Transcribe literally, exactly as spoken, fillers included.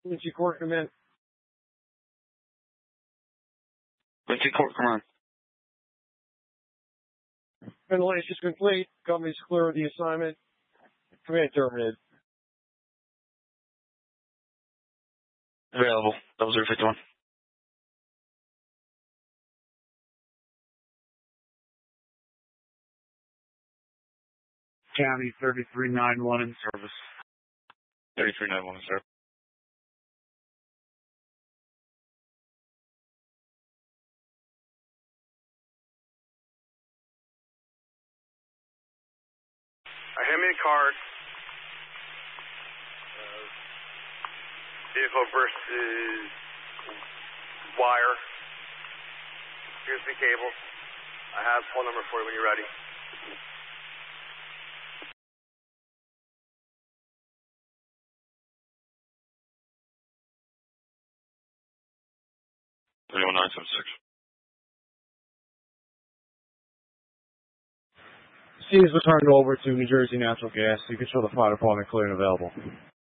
Quincy Court, come in. Quincy Court, come on. Ventilation is complete. Company's clear of the assignment. Command terminated. Available. Double zero fifty one. County thirty-three nine one in service. Thirty-three nine one in service. Uh, hand me a card. Uh, vehicle versus wire. Here's the cable. I have phone number for you when you're ready. three one nine seven six. Scene is returned over to New Jersey Natural Gas. You can show the fire department clear and available.